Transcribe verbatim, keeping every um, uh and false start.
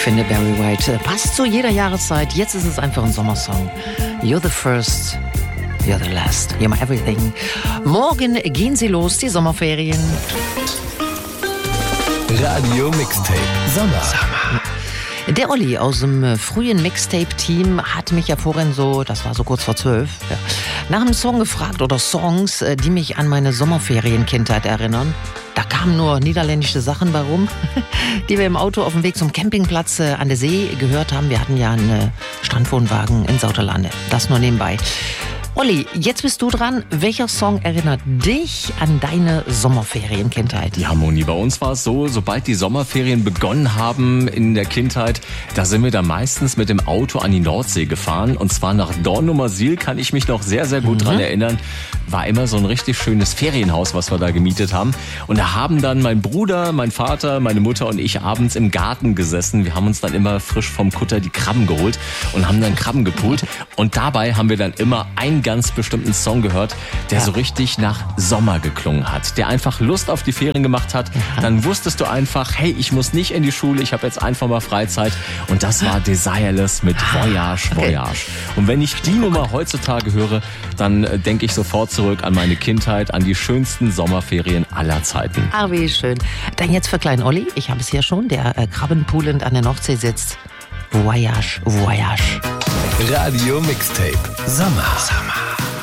finde, Barry White passt zu jeder Jahreszeit. Jetzt ist es einfach ein Sommersong. You're the first, you're the last, you're my everything. Morgen gehen sie los, die Sommerferien. Radio Mixtape Sommer. Sommer. Der Olli aus dem frühen Mixtape-Team hat mich ja vorhin so, das war so kurz vor zwölf, ja, nach einem Song gefragt oder Songs, die mich an meine Sommerferienkindheit erinnern. Da kamen nur niederländische Sachen bei rum, die wir im Auto auf dem Weg zum Campingplatz an der See gehört haben. Wir hatten ja einen Strandwohnwagen in Sauterlande. Das nur nebenbei. Olli, jetzt bist du dran. Welcher Song erinnert dich an deine Sommerferienkindheit? Ja, Moni, bei uns war es so, sobald die Sommerferien begonnen haben in der Kindheit, da sind wir dann meistens mit dem Auto an die Nordsee gefahren. Und zwar nach Dornumersiel, kann ich mich noch sehr, sehr gut mhm. dran erinnern. War immer so ein richtig schönes Ferienhaus, was wir da gemietet haben. Und da haben dann mein Bruder, mein Vater, meine Mutter und ich abends im Garten gesessen. Wir haben uns dann immer frisch vom Kutter die Krabben geholt und haben dann Krabben gepult. Und dabei haben wir dann immer einen ganz bestimmten Song gehört, der ja. so richtig nach Sommer geklungen hat. Der einfach Lust auf die Ferien gemacht hat. Ja. Dann wusstest du einfach, hey, ich muss nicht in die Schule, ich habe jetzt einfach mal Freizeit. Und das war Desireless mit Voyage, Voyage. Okay. Und wenn ich die Nummer heutzutage höre, dann äh, denke ich sofort zurück an meine Kindheit, an die schönsten Sommerferien aller Zeiten. Ah, wie schön. Dann jetzt für kleinen Olli, ich habe es hier schon, der äh, krabbenpoolend an der Nordsee sitzt. Voyage, Voyage. Radio Mixtape Sommer. Sommer.